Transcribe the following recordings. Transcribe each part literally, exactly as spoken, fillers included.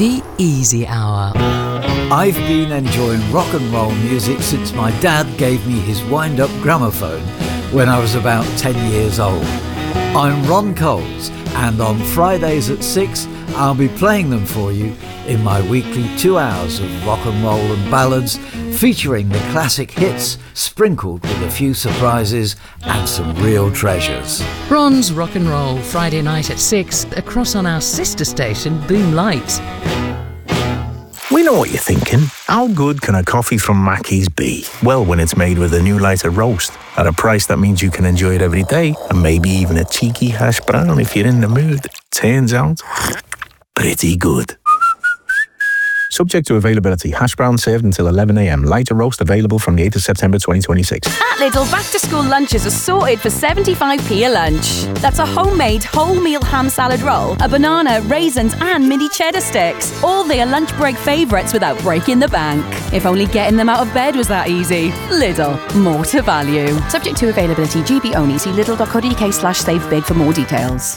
The Easy Hour. I've been enjoying rock and roll music since my dad gave me his wind-up gramophone when I was about ten years old. I'm Ron Coles, and on Fridays at six, I'll be playing them for you in my weekly two hours of rock and roll and ballads, featuring the classic hits, sprinkled with a few surprises and some real treasures. Ron's Rock and Roll, Friday night at six, across on our sister station, Boom Light. We know what you're thinking. How good can a coffee from Mackey's be? Well, when it's made with a new lighter roast, at a price that means you can enjoy it every day, and maybe even a cheeky hash brown if you're in the mood. Turns out, pretty good. Subject to availability. Hash brown served until eleven a.m. Lighter roast available from the eighth of September twenty twenty-six. At Lidl, back-to-school lunches are sorted for seventy-five p a lunch. That's a homemade wholemeal ham salad roll, a banana, raisins and mini cheddar sticks. All their lunch break favourites without breaking the bank. If only getting them out of bed was that easy. Lidl, more to value. Subject to availability. G B only. See lidl.co.uk slash save big for more details.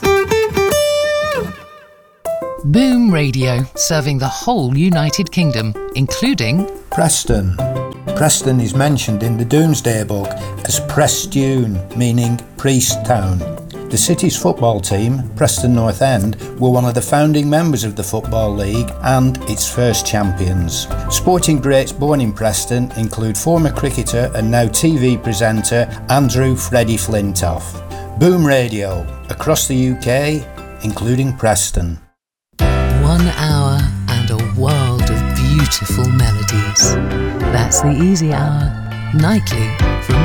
Boom Radio, serving the whole United Kingdom, including Preston. Preston is mentioned in the Domesday Book as Prestune, meaning Priest Town. The city's football team, Preston North End, were one of the founding members of the Football League and its first champions. Sporting greats born in Preston include former cricketer and now T V presenter Andrew Freddie Flintoff. Boom Radio, across the U K, including Preston. one hour and a world of beautiful melodies. That's the Easy Hour, nightly from